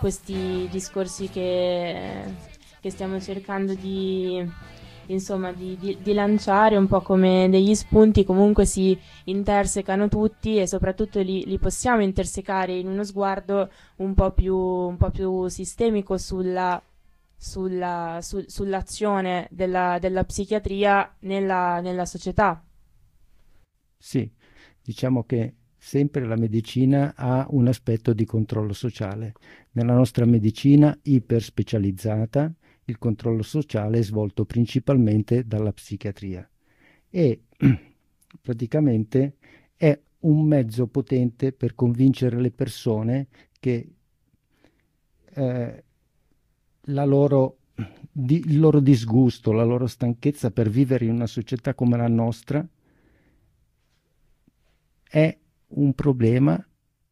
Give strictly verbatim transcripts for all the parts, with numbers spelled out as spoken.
questi discorsi che, che stiamo cercando di, insomma, di, di, di lanciare un po' come degli spunti, comunque si intersecano tutti e soprattutto li, li possiamo intersecare in uno sguardo un po' più, un po' più sistemico sulla, sulla, su, sull'azione della, della psichiatria nella, nella società. Sì, diciamo che sempre la medicina ha un aspetto di controllo sociale. Nella nostra medicina iperspecializzata, il controllo sociale è svolto principalmente dalla psichiatria e praticamente è un mezzo potente per convincere le persone che eh, la loro, di- il loro disgusto, la loro stanchezza per vivere in una società come la nostra è un problema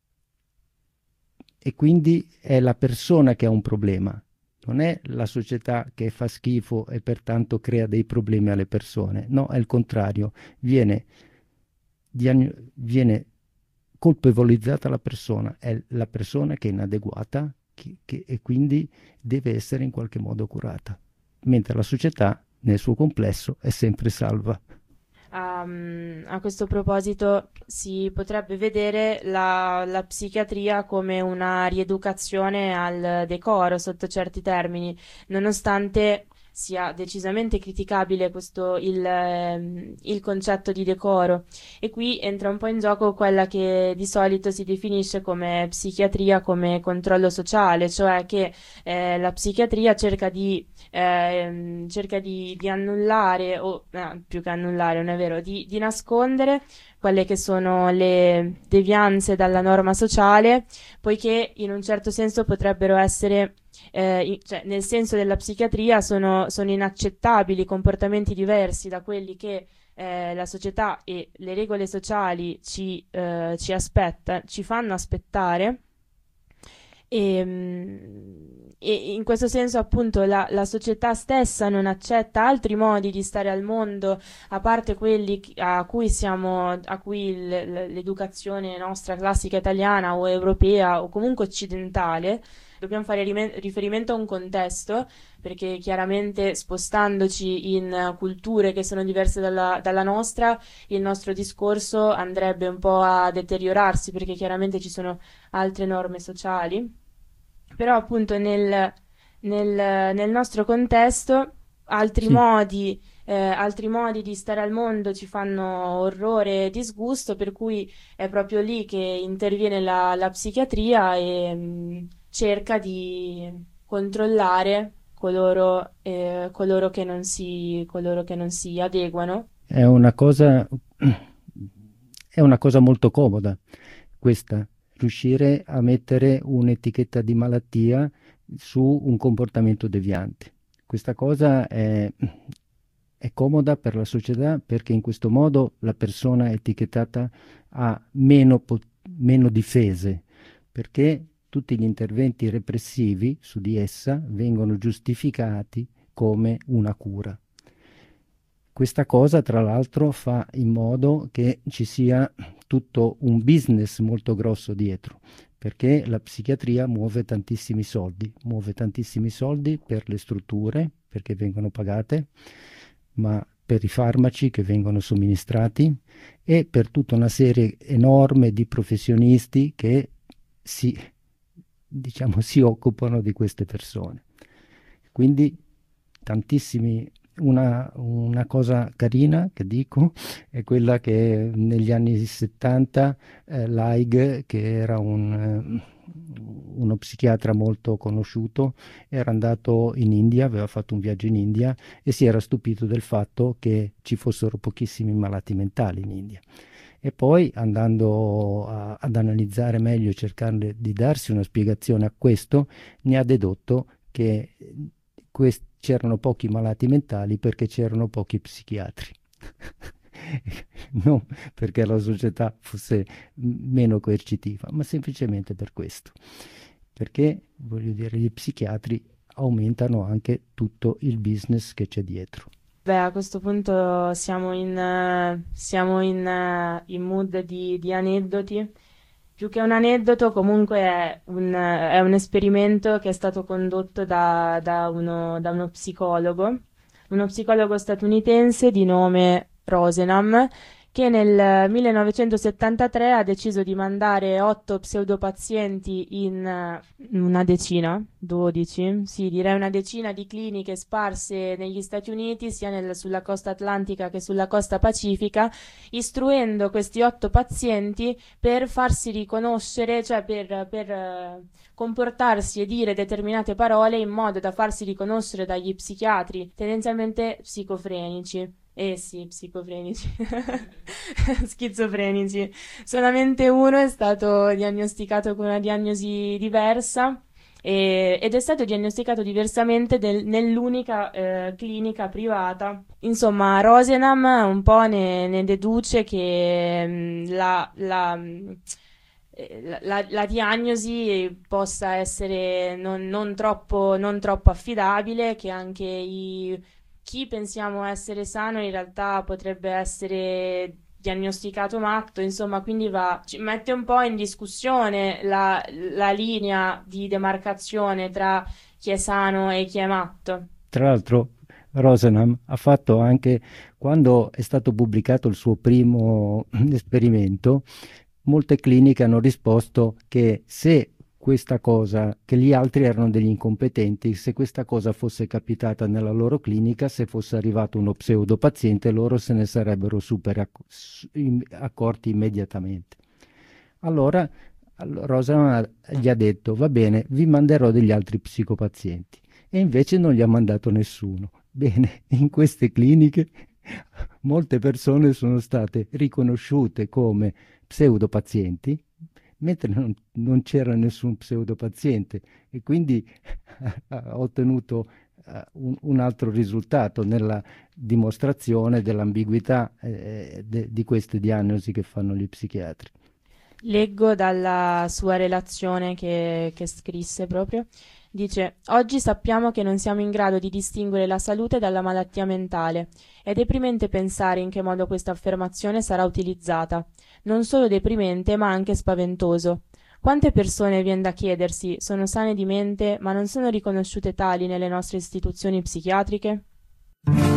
e quindi è la persona che ha un problema, non è la società che fa schifo e pertanto crea dei problemi alle persone, no, è il contrario, viene, diagno- viene colpevolizzata la persona, è la persona che è inadeguata che- che- e quindi deve essere in qualche modo curata, mentre la società nel suo complesso è sempre salva. A, a questo proposito si potrebbe vedere la, la psichiatria come una rieducazione al decoro sotto certi termini, nonostante sia decisamente criticabile questo il, ehm, il concetto di decoro. E qui entra un po' in gioco quella che di solito si definisce come psichiatria, come controllo sociale, cioè che eh, la psichiatria cerca di ehm, cerca di, di annullare, o no, più che annullare, non è vero, di, di nascondere quelle che sono le devianze dalla norma sociale, poiché in un certo senso potrebbero essere, eh, in- cioè nel senso della psichiatria sono, sono inaccettabili comportamenti diversi da quelli che eh, la società e le regole sociali ci, eh, ci aspetta, ci fanno aspettare. E, mm, e in questo senso, appunto, la, la società stessa non accetta altri modi di stare al mondo, a parte quelli chi- a cui siamo, a cui l- l- l'educazione nostra classica italiana o europea o comunque occidentale. Dobbiamo fare rime- riferimento a un contesto, perché chiaramente spostandoci in culture che sono diverse dalla, dalla nostra, il nostro discorso andrebbe un po' a deteriorarsi, perché chiaramente ci sono altre norme sociali. Però appunto nel, nel- nel nostro contesto altri Sì. modi, eh, altri modi di stare al mondo ci fanno orrore e disgusto, per cui è proprio lì che interviene la, la psichiatria e mh, cerca di controllare coloro, eh, coloro che non si, coloro che non si adeguano. È una cosa, è una cosa molto comoda questa, riuscire a mettere un'etichetta di malattia su un comportamento deviante. Questa cosa è, è comoda per la società perché in questo modo la persona etichettata ha meno, po- meno difese, perché tutti gli interventi repressivi su di essa vengono giustificati come una cura. Questa cosa, tra l'altro, fa in modo che ci sia tutto un business molto grosso dietro, perché la psichiatria muove tantissimi soldi, muove tantissimi soldi per le strutture, perché vengono pagate, ma per i farmaci che vengono somministrati e per tutta una serie enorme di professionisti che si, diciamo, si occupano di queste persone. Quindi tantissimi una, una cosa carina che dico è quella che negli anni settanta eh, Laig, che era un, eh, uno psichiatra molto conosciuto, era andato in India, aveva fatto un viaggio in India e si era stupito del fatto che ci fossero pochissimi malati mentali in India. E poi andando a- ad analizzare meglio e cercare di darsi una spiegazione a questo, ne ha dedotto che quest- c'erano pochi malati mentali perché c'erano pochi psichiatri. Non perché la società fosse m- meno coercitiva, ma semplicemente per questo. Perché, voglio dire, gli psichiatri aumentano anche tutto il business che c'è dietro. Beh, a questo punto siamo in, eh, siamo in, eh, in mood di, di aneddoti. più che un aneddoto, comunque è un, è un esperimento che è stato condotto da, da uno, da uno psicologo, uno psicologo statunitense di nome Rosenham, che nel millenovecentosettantatré ha deciso di mandare otto pseudopazienti in eh, una decina, dodici, sì, direi una decina di cliniche sparse negli Stati Uniti, sia nel- sulla costa atlantica che sulla costa pacifica, istruendo questi otto pazienti per farsi riconoscere, cioè per, per, eh, comportarsi e dire determinate parole in modo da farsi riconoscere dagli psichiatri, tendenzialmente psicofrenici. Eh sì, psicofrenici, schizofrenici. Solamente uno è stato diagnosticato con una diagnosi diversa e- ed è stato diagnosticato diversamente del- nell'unica eh, clinica privata. Insomma, Rosenham un po' ne, ne deduce che mh, la, la, mh, eh, la- la- la diagnosi possa essere non, non troppo, non troppo affidabile, che anche i chi pensiamo essere sano in realtà potrebbe essere diagnosticato matto, insomma, quindi va, ci mette un po' in discussione la, la linea di demarcazione tra chi è sano e chi è matto. Tra l'altro, Rosenham ha fatto anche, quando è stato pubblicato il suo primo esperimento, molte cliniche hanno risposto che se questa cosa, che gli altri erano degli incompetenti, se questa cosa fosse capitata nella loro clinica, se fosse arrivato uno pseudopaziente, loro se ne sarebbero super acc- s- im- accorti immediatamente. Allora, all- Rosenham gli ha detto, va bene, vi manderò degli altri psicopazienti. E invece non gli ha mandato nessuno. Bene, in queste cliniche molte persone sono state riconosciute come pseudopazienti, mentre non, non c'era nessun pseudopaziente e quindi ha ottenuto eh, un, un altro risultato nella dimostrazione dell'ambiguità eh, de- di queste diagnosi che fanno gli psichiatri. Leggo dalla sua relazione che, che scrisse proprio. Dice: Oggi sappiamo che non siamo in grado di distinguere la salute dalla malattia mentale. È deprimente pensare in che modo questa affermazione sarà utilizzata. Non solo deprimente, ma anche spaventoso. Quante persone, viene da chiedersi, sono sane di mente, ma non sono riconosciute tali nelle nostre istituzioni psichiatriche?